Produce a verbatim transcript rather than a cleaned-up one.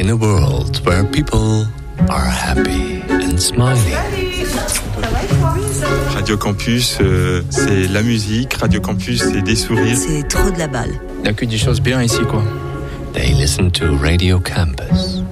in a world where people are happy and smiling. Radio Campus, euh, c'est la musique. Radio Campus, c'est des sourires. C'est trop de la balle. Il n'y a que des choses bien ici, quoi. They listen to Radio Campus.